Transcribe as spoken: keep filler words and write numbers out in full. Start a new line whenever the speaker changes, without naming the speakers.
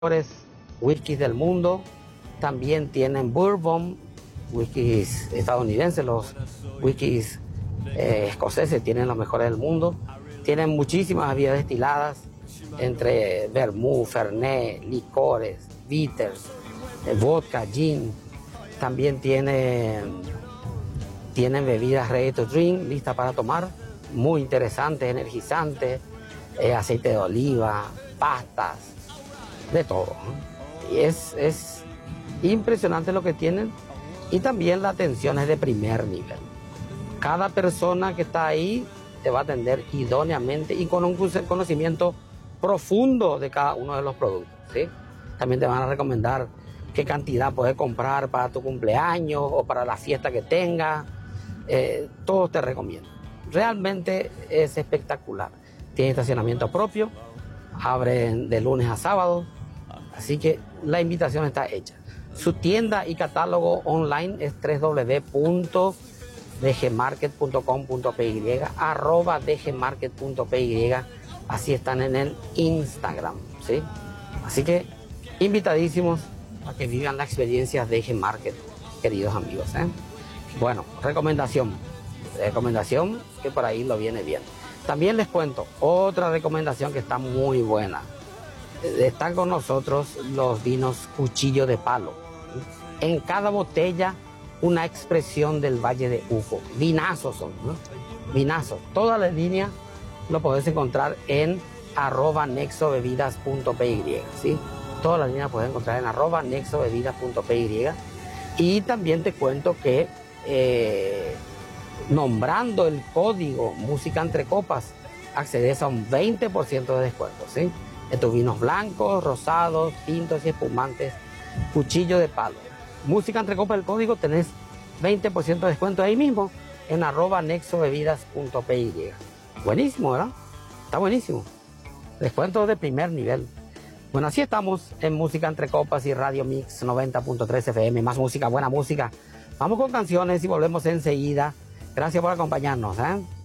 mejores whiskies del mundo. También tienen bourbon, whiskies estadounidenses, los whiskies eh, escoceses tienen los mejores del mundo. Tienen muchísimas bebidas destiladas, entre vermouth, fernet, licores, bitters, eh, vodka, gin. También tienen, tienen bebidas ready to drink, listas para tomar, muy interesantes, energizantes, eh, aceite de oliva, pastas, de todo, ¿no? Y es, es impresionante lo que tienen, y también la atención es de primer nivel. Cada persona que está ahí te va a atender idóneamente y con un conocimiento profundo de cada uno de los productos, ¿sí? También te van a recomendar qué cantidad puedes comprar para tu cumpleaños o para la fiesta que tengas. Eh, todo te recomiendo. Realmente es espectacular. Tiene estacionamiento propio, abren de lunes a sábado, así que la invitación está hecha. Su tienda y catálogo online es doble u doble u doble u punto d g market punto com punto p y, arroba d g market punto p y, así están en el Instagram, ¿sí? Así que invitadísimos a que vivan la experiencia D G Market, queridos amigos, ¿eh? Bueno, recomendación, recomendación que por ahí lo viene bien. También les cuento otra recomendación que está muy buena. Están con nosotros los vinos Cuchillo de Palo. En cada botella una expresión del Valle de Uco. Vinazos son, ¿no? Vinazos. Toda la línea lo podés encontrar en arroba nexobebidas punto p y, ¿sí? Toda la línea puedes encontrar en arroba nexobebidas punto p y. Y también te cuento que eh, nombrando el código Música Entre Copas accedes a un veinte por ciento de descuento, ¿sí? En tus vinos blancos, rosados, tintos y espumantes, Cuchillo de Palo. Música Entre Copas, el código, tenés veinte por ciento de descuento ahí mismo en arroba nexobebidas punto p y. Buenísimo, ¿verdad? Está buenísimo. Descuento de primer nivel. Bueno, así estamos en Música Entre Copas y Radio Mix noventa punto tres F M. Más música, buena música. Vamos con canciones y volvemos enseguida. Gracias por acompañarnos, ¿eh?